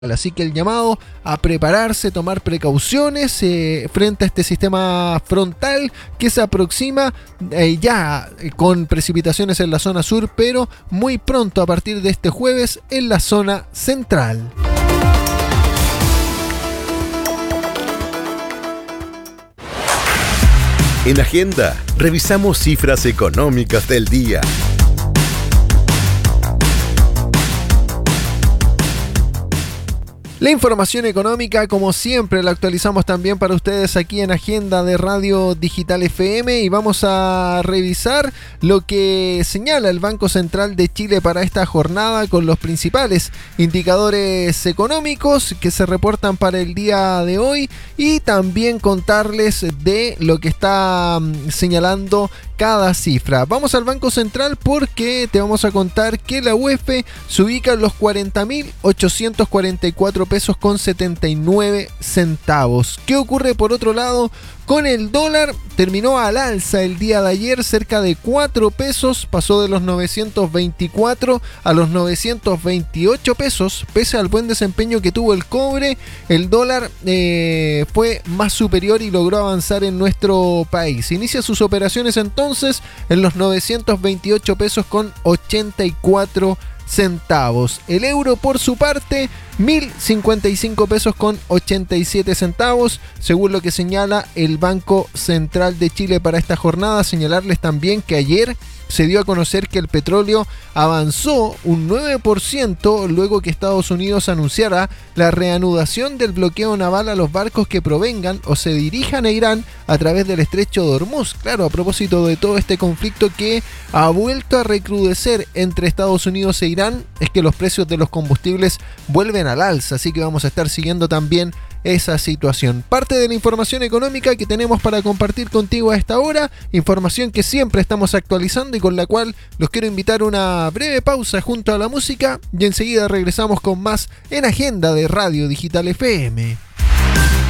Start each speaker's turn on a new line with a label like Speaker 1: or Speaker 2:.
Speaker 1: Así que el llamado a prepararse, tomar precauciones frente a este sistema frontal que se aproxima con precipitaciones en la zona sur, pero muy pronto a partir de este jueves en la zona central.
Speaker 2: En Agenda, revisamos cifras económicas del día.
Speaker 1: La información económica, como siempre, la actualizamos también para ustedes aquí en Agenda de Radio Digital FM y vamos a revisar lo que señala el Banco Central de Chile para esta jornada con los principales indicadores económicos que se reportan para el día de hoy y también contarles de lo que está señalando cada cifra. Vamos al Banco Central porque te vamos a contar que la UF se ubica en los 40.844 pesos con 79 centavos. ¿Qué ocurre por otro lado con el dólar? Terminó al alza el día de ayer, cerca de 4 pesos, pasó de los 924 a los 928 pesos, pese al buen desempeño que tuvo el cobre. El dólar fue más superior y logró avanzar en nuestro país. Inicia sus operaciones entonces en los 928 pesos con 84 centavos. El euro por su parte 1.055 pesos con 87 centavos, según lo que señala el Banco Central de Chile para esta jornada. Señalarles también que ayer se dio a conocer que el petróleo avanzó un 9% luego que Estados Unidos anunciara la reanudación del bloqueo naval a los barcos que provengan o se dirijan a Irán a través del estrecho de Hormuz. Claro, a propósito de todo este conflicto que ha vuelto a recrudecer entre Estados Unidos e Irán, es que los precios de los combustibles vuelven al alza, así que vamos a estar siguiendo también esa situación. Parte de la información económica que tenemos para compartir contigo a esta hora, información que siempre estamos actualizando y con la cual los quiero invitar a una breve pausa junto a la música y enseguida regresamos con más en Agenda de Radio Digital FM.